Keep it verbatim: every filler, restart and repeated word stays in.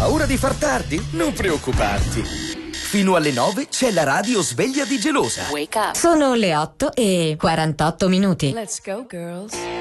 Paura di far tardi? Non preoccuparti. Fino alle nove c'è la radio sveglia di Gelosa. Wake up. Sono le otto e quarantotto minuti. Let's go, girls.